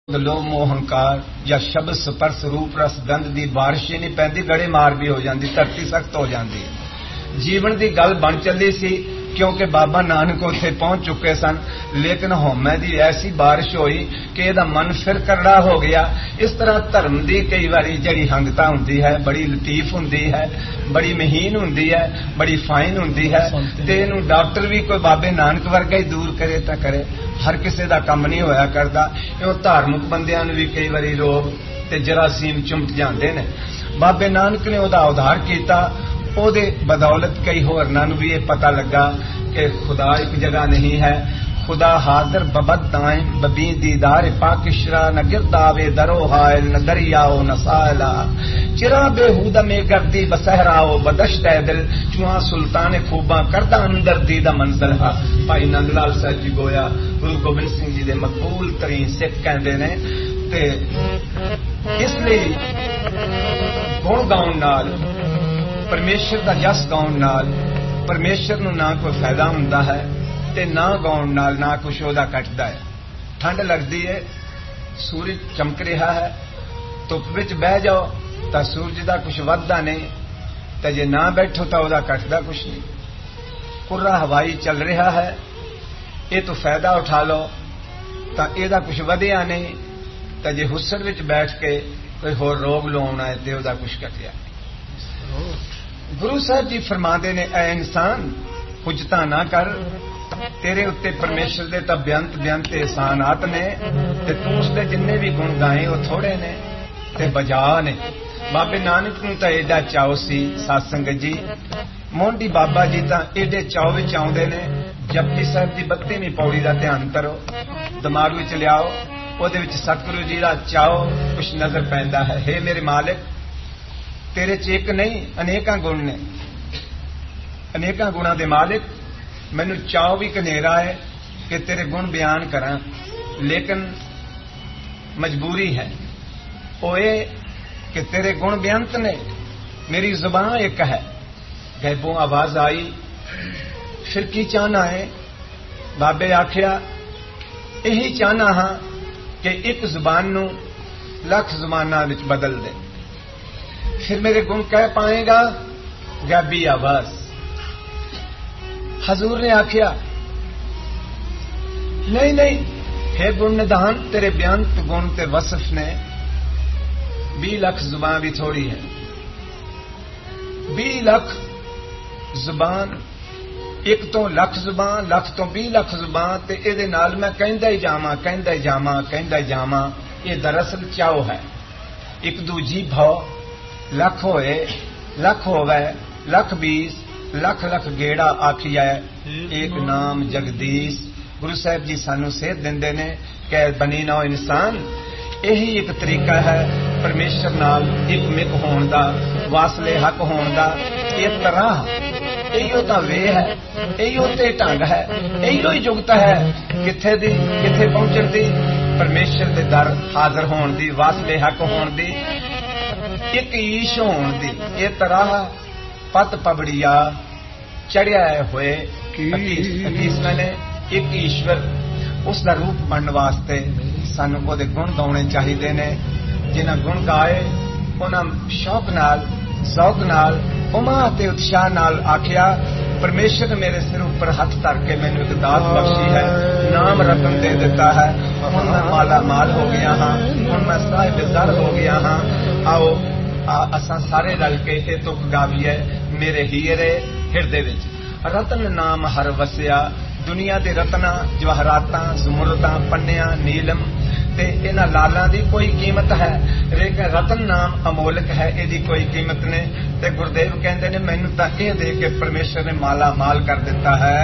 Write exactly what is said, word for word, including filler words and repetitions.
लोभ मोह हंकार या शब्द स्पर्श रूप रस गंध की बारिश ही नहीं पैंदी, गड़े मार भी हो जाती, धरती सख्त हो जाती। जीवन की गल बन चली सी क्योंकि बाबा नानक उत्थे पहुंच चुके सन, लेकिन होमे की ऐसी बारिश हुई कि इहदा मन फिर करड़ा हो गया। इस तरह धर्म की कई बारी जिहड़ी हंगता हुंदी है बड़ी लतीफ हुंदी है, बड़ी महीन हुंदी है, बड़ी फाइन हुंदी है, ते इहनूं डॉक्टर भी कोई बाबे नानक वर्गा ही दूर करे तां करे, हर किसी का काम नहीं होया करता। इह धार्मिक बंदियां नूं भी कई बारी रोग ते जरासीम चुमट जांदे ने। बाबे नानक ने उहदा उद्धार कीता। ओदे बदौलत कई होरनां नूं भी ये पता लगा कि खुदा एक जगह नहीं है, खुदा हाजिर बबद दाइम बबी दीदार पाकिशरा न गिरदावे दरो हायल न दरियाओ न साला चिरा बेहूदा में गर्दी बसहराओ बदश्त दिल चुहा सुल्तान खूबा करदा अंदर दीदा मंजिल हा। भाई नंदलाल साहब जी गोया गुरु गोबिंद सिंह जी दे मकबूल तरीन सिख कहंदे ने ते इसलिए गुण गाउण नाल परमेश्वर का जस गाउण नाल परमेश्वर नूं ना कोई फायदा हुंदा है ते ना गाउण नाल ना कुछ ओहदा कटदा है। ठंड लगदी है, सूरज चमक रहा है, धुप विच बह जाओ तां सूरज दा कुछ वधदा नहीं, ते जे ना बैठो तां ओहदा कटदा कुछ नहीं। कुर्रा हवाई चल रहा है, ये तो फायदा उठा लो तां इहदा कुछ वधिया नहीं, ते जे हुस्सर विच बैठ के कोई होर रोग लाउणा है ते ओहदा कुछ घटिया। गुरु साहब जी फरमाते ने ऐ इंसान हुजता ना कर, तेरे उत्ते परमेश्वर दे तां बेअंत बेअंत एहसानात ने ते तू उसदे जिन्ने भी गुण गाए वो थोड़े ने ते बजा ने। बाबे नानक नूं तां एडा चाओ सी सत्संग जी, मोंडी बाबा जी तां एडे चाओ विच आउंदे ने। जपजी साहब दी बत्तीवीं पौड़ी दा ध्यान करो, दिमाग विच लियाओ, ओहदे विच सतगुरु जी दा चाओ कुछ नजर पैंदा है। हे मेरे मालिक, तेरे च एक नहीं अनेकां गुण ने, अनेकां गुणां दे मालिक, मैनू चाओ भी कनेरा है कि तेरे गुण बयान करां, लेकिन मजबूरी है वो ये कि तेरे गुण बेअंत ने, मेरी जुबान एक है। गैबों आवाज आई, फिर की चाहना है? बाबे आखिया यही चाहना हाँ कि एक जुबान नू लख जुबानां विच बदल दे, फिर मेरे गुण कह पाएगा? गैबी आवाज। हजूर ने आखिया नहीं नहीं, हे गुण निधान, तेरे बेअंत गुण ते वसफ ने भी लख जुबान भी थोड़ी है। भी लख जुबान, एक तो लख जुबान, लख तो भी लख जुबान, ते इहदे नाल मैं कहंदा ही जावां कहंदा ही जावां कहंदा ही जावां। ये दरअसल चाओ है। एक दूजी भाव लख होए लख होवे लख बीस लख लख गेड़ा आखिया एक नाम जगदीश। गुरु साहब जी सानू सेध दिंदे ने कि बनी ना इंसान, यही एक तरीका है परमेश्वर नाल एक मिक होण दा, वासले हक होण दा। एक तरह इहो तां वे है, इहो ते ढंग है, इहो ही जुगत है किथे दी किथे पहुंचण दी, परमेश्वर दे दर हाजिर होण दी, वासले हक होण दी, एक ईश होण दी। ये तरह पत पबड़िया चढ़िया हुए हकीसना ने एक ईश्वर उसका रूप बनने वास्ते सानू ओहदे गुण गाने चाहिए ने। जिन्हां गुण गाए उन्हां शौक नाल शौक नाल उमा ते उत्साह नाल आखिया परमेश्वर ने मेरे सिर ऊपर हथ धर के मैनू एक दात बख्शी है, नाम रतन दे दिता है। हुण मैं माला माल हो गया हाँ, हुण मैं साहिब दर हो गया हाँ। आओ असां सारे रल के ये तुक गावीए, मेरे हीरे हिरदे विच रतन नाम हर वसिया। दुनिया दे रतना जवाहरातां जमुरतां पन्नियां नीलम ते इन्हां लालां दी कोई कीमत है, लेकिन रतन नाम अमोलक है, इहदी कोई कीमत नहीं। ते गुरुदेव कहंदे ने मैनू तां इह दे के परमेश्वर ने माला माल कर दिता है।